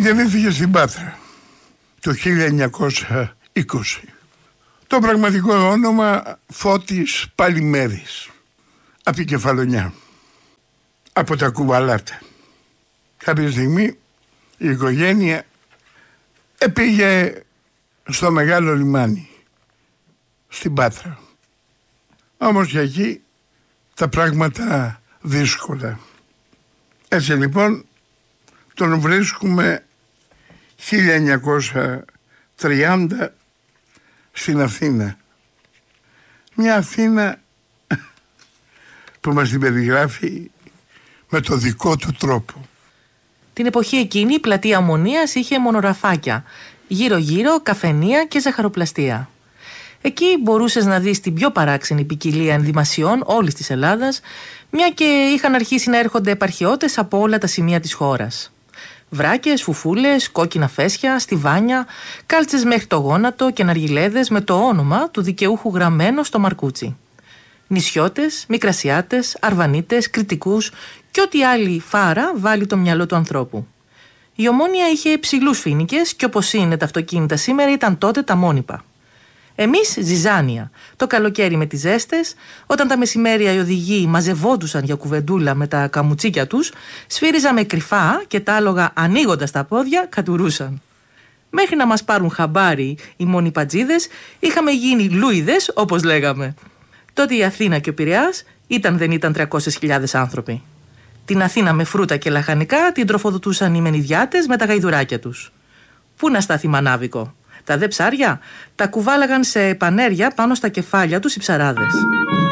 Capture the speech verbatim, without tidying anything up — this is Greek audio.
Γεννήθηκε στην Πάτρα το χίλια εννιακόσια είκοσι. Το πραγματικό όνομα Φώτης Παλιμέρης, από την Κεφαλονιά, από τα Κουβαλάτα. Κάποια στιγμή η οικογένεια πήγε στο Μεγάλο Λιμάνι, στην Πάτρα. Όμως και εκεί τα πράγματα δύσκολα. Έτσι λοιπόν τον βρίσκουμε χίλια εννιακόσια τριάντα στην Αθήνα. Μια Αθήνα που μας την περιγράφει με το δικό του τρόπο. Την εποχή εκείνη η πλατεία Ομονίας είχε μονοραφάκια, γύρω-γύρω καφενεία και ζαχαροπλαστεία. Εκεί μπορούσες να δεις την πιο παράξενη ποικιλία ενδυμασιών όλης της Ελλάδας, μια και είχαν αρχίσει να έρχονται επαρχιώτες από όλα τα σημεία της χώρας. Βράκες, φουφούλες, κόκκινα φέσια, στιβάνια, κάλτσες μέχρι το γόνατο και ναργιλέδες με το όνομα του δικαιούχου γραμμένο στο μαρκούτσι. Νησιώτες, μικρασιάτες, αρβανίτες, κριτικούς και ό,τι άλλη φάρα βάλει το μυαλό του ανθρώπου. Η Ομόνια είχε ψηλούς φοίνικες και όπως είναι τα αυτοκίνητα σήμερα ήταν τότε τα μόνιπα. Εμείς ζυζάνια, το καλοκαίρι με τις ζέστες, όταν τα μεσημέρια οι οδηγοί μαζευόντουσαν για κουβεντούλα με τα καμουτσίκια τους, σφύριζαμε κρυφά και τα άλογα ανοίγοντας τα πόδια κατουρούσαν. Μέχρι να μας πάρουν χαμπάρι οι μονιπατζίδες, είχαμε γίνει λούιδες όπως λέγαμε. Τότε η Αθήνα και ο Πειραιάς ήταν δεν ήταν τριακόσιες χιλιάδες άνθρωποι. Την Αθήνα με φρούτα και λαχανικά την τροφοδοτούσαν οι μενιδιάτες με τα γαϊδουράκια τους. Πού να στάθει μανάβικο. Τα δε ψάρια τα κουβάλαγαν σε πανέρια πάνω στα κεφάλια τους οι ψαράδες.